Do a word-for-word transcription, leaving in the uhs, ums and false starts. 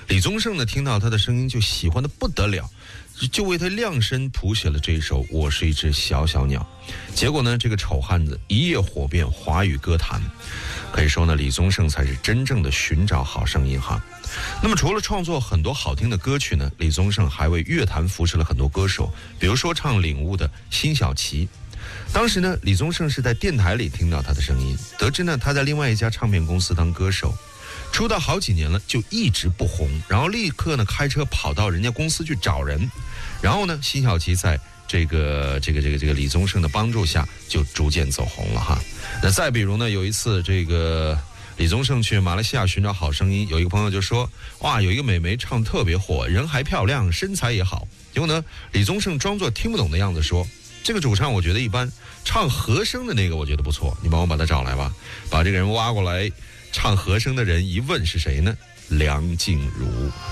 李宗盛呢听到他的声音就喜欢的不得了，就为他量身谱写了这一首《我是一只小小鸟》。结果呢，这个丑汉子一夜火遍华语歌坛。可以说呢，李宗盛才是真正的寻找好声音哈。那么除了创作很多好听的歌曲呢，李宗盛还为乐坛扶持了很多歌手，比如说唱《领悟》的辛晓琪。当时呢，李宗盛是在电台里听到他的声音，得知呢他在另外一家唱片公司当歌手，出道好几年了就一直不红，然后立刻呢开车跑到人家公司去找人，然后呢辛晓琪在这个这个这个这个李宗盛的帮助下就逐渐走红了哈。那再比如呢，有一次这个李宗盛去马来西亚寻找好声音，有一个朋友就说，哇，有一个美眉唱特别火，人还漂亮，身材也好。结果呢，李宗盛装作听不懂的样子说，这个主唱我觉得一般，唱和声的那个我觉得不错，你帮我把他找来吧。把这个人挖过来，唱和声的人一问是谁呢？梁静茹。